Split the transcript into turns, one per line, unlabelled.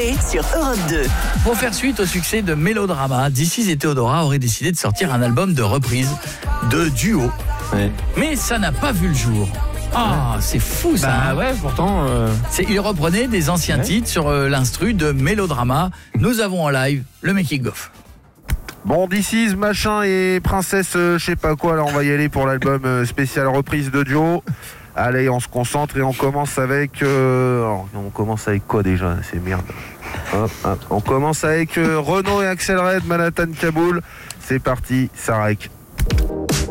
l'été sur Europe 2.
Pour faire suite au succès de Mélodrama, This Is et Théodora auraient décidé de sortir un album de reprise, de duo.
Ouais.
Mais ça n'a pas vu le jour. Ah, c'est fou ça.
Bah ouais, pourtant.
Ils reprenaient des anciens titres sur l'instru de Mélodrama. Nous avons en live le making-of.
Bon, This Is, machin et princesse, je sais pas quoi, là on va y aller pour l'album spécial reprise de duo. Allez, on se concentre et on commence avec... on commence avec quoi déjà? C'est merde. On commence avec Renaud et Axel Red, Manhattan Kaboul. C'est parti, ça rec.